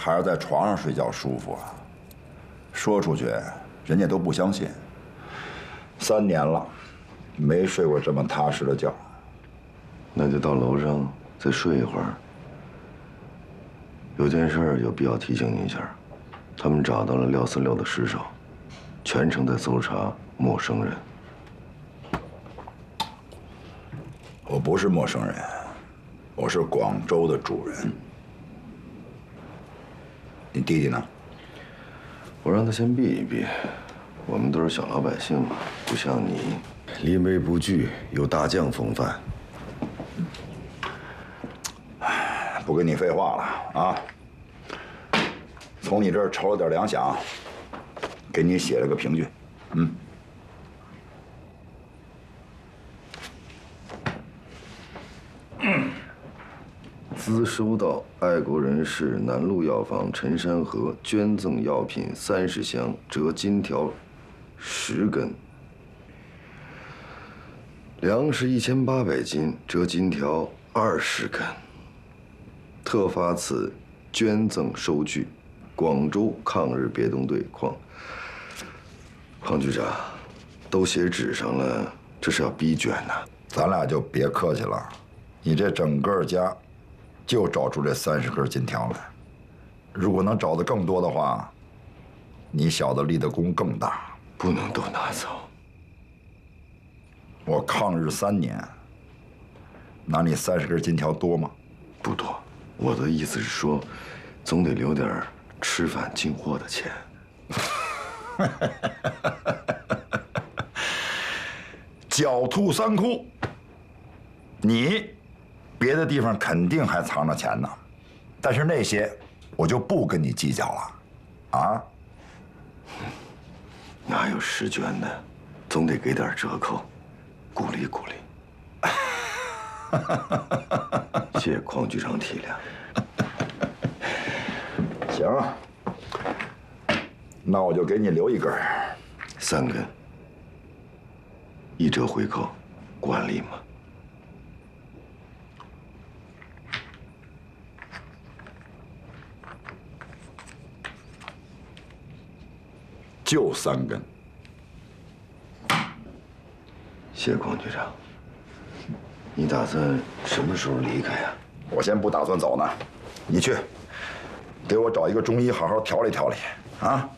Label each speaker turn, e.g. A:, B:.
A: 还是在床上睡觉舒服啊。说出去，人家都不相信。3年了，没睡过这么踏实的觉。
B: 那就到楼上再睡一会儿。有件事有必要提醒你一下，他们找到了廖四六的尸首，全程在搜查陌生人。
A: 我不是陌生人，我是广州的主人。你弟弟呢？
B: 我让他先避一避，我们都是小老百姓嘛，不像你，临危不惧，有大将风范。
A: 不跟你废话了啊！从你这儿筹了点粮饷，给你写了个评剧。
B: 兹收到爱国人士南路药房陈山河捐赠药品30箱，折金条10根；粮食1800斤，折金条20根。特发此捐赠收据，广州抗日别动队邝局长，都写纸上了，这是要逼捐呐。
A: 咱俩就别客气了，你这整个家就找出这30根金条来。如果能找得更多的话，你小子立的功更大。
B: 不能都拿走。
A: 我抗日3年，拿你30根金条多吗？
B: 不多。我的意思是说，总得留点吃饭进货的钱。
A: 狡兔3窟，你别的地方肯定还藏着钱呢，但是那些我就不跟你计较了，啊？
B: 哪有实捐的，总得给点折扣，鼓励鼓励。谢谢邝局长体谅。
A: 行，那我就给你留1根
B: ，3根，1折回扣，管理嘛。
A: 就3根。
B: 谢邝局长。你打算什么时候离开呀？
A: 我先不打算走呢，你去，给我找一个中医好好调理调理，啊。